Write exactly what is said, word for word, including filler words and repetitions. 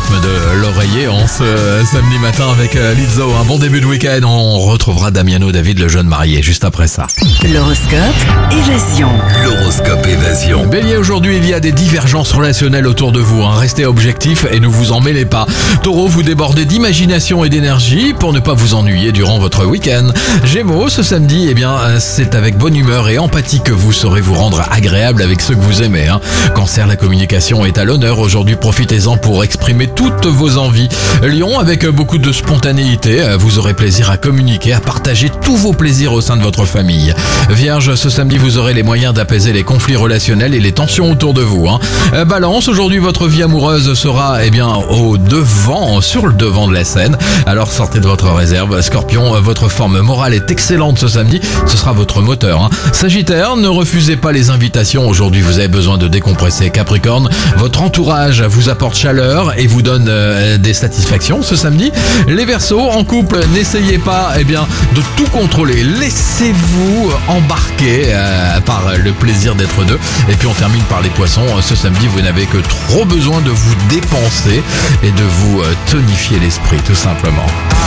rythme de l'oreiller en ce samedi matin avec Lizzo. Un bon début de week-end. On retrouvera Damiano David, le jeune marié, juste après ça. L'horoscope Évasion. L'horoscope Évasion. Bélier, aujourd'hui, il y a des divergences relationnelles autour de vous. Hein. Restez objectif et ne vous en mêlez pas. Taureau, vous débordez d'imagination et d'énergie pour ne pas vous ennuyer durant votre week-end. Gémeaux, ce samedi, eh bien, c'est avec bonne humeur et empathie que vous saurez vous rendre agréable avec ceux que vous aimez. Hein. Cancer, la communication est à l'honneur. Aujourd'hui, profitez-en pour exprimer toutes vos envies. Lion, avec beaucoup de spontanéité, vous aurez plaisir à communiquer, à partager tous vos plaisirs au sein de votre famille. Vierge, ce samedi, vous aurez les moyens d'apaiser les conflits relationnels et les tensions autour de vous. Hein. Balance, aujourd'hui, votre vie amoureuse sera eh bien, au devant, sur le devant de la scène. Alors sortez de votre réserve. Scorpion, votre forme morale est excellente ce samedi. Ce sera votre moteur. Hein. Sagittaire, ne refusez pas les invitations. Aujourd'hui, vous avez besoin de décompresser. Capricorne, votre entourage vous apporte chaleur et vous donne euh, des satisfactions ce samedi. Les Verseaux, en couple, n'essayez pas eh bien, de tout contrôler. Laissez-vous embarquer euh, par le plaisir d'être deux. Et puis on termine par les Poissons. Ce samedi, vous n'avez que trop besoin de vous dépenser et de vous euh, tonifier l'esprit, tout simplement.